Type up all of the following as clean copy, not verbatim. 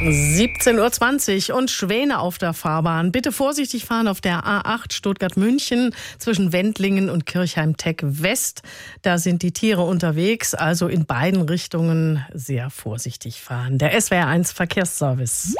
17:20 Uhr und Schwäne auf der Fahrbahn. Bitte vorsichtig fahren auf der A8 Stuttgart-München zwischen Wendlingen und Kirchheim-Tech West. Da sind die Tiere unterwegs, also in beiden Richtungen sehr vorsichtig fahren. Der SWR1 Verkehrsservice.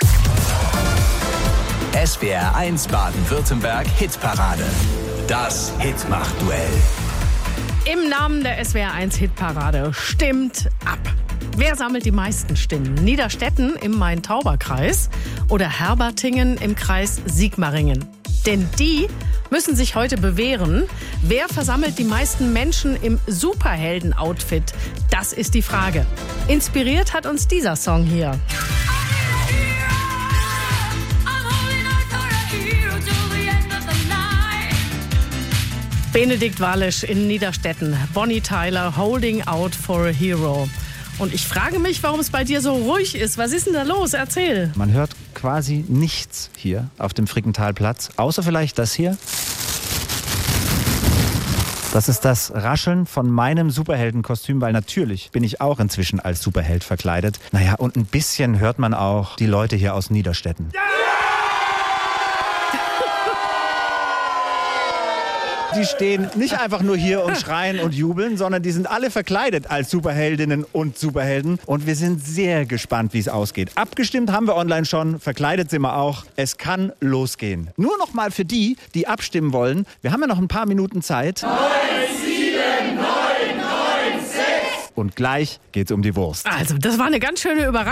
SWR1 Baden-Württemberg Hitparade. Das Hitmach-Duell. Im Namen der SWR1 Hitparade stimmt ab. Wer sammelt die meisten Stimmen? Niederstetten im Main-Tauber-Kreis oder Herbertingen im Kreis Sigmaringen? Denn die müssen sich heute bewähren. Wer versammelt die meisten Menschen im Superhelden-Outfit? Das ist die Frage. Inspiriert hat uns dieser Song hier. Benedikt Walisch in Niederstetten. Bonnie Tyler, Holding Out for a Hero. Und ich frage mich, warum es bei dir so ruhig ist. Was ist denn da los? Erzähl. Man hört quasi nichts hier auf dem Frickenthalplatz, außer vielleicht das hier. Das ist das Rascheln von meinem Superheldenkostüm, weil natürlich bin ich auch inzwischen als Superheld verkleidet. Naja, und ein bisschen hört man auch die Leute hier aus Niederstetten. Ja! Die stehen nicht einfach nur hier und schreien und jubeln, sondern die sind alle verkleidet als Superheldinnen und Superhelden. Und wir sind sehr gespannt, wie es ausgeht. Abgestimmt haben wir online schon, verkleidet sind wir auch. Es kann losgehen. Nur noch mal für die, die abstimmen wollen. Wir haben ja noch ein paar Minuten Zeit. 9, 7, 9, 9, 6. Und gleich geht's um die Wurst. Also, das war eine ganz schöne Überraschung.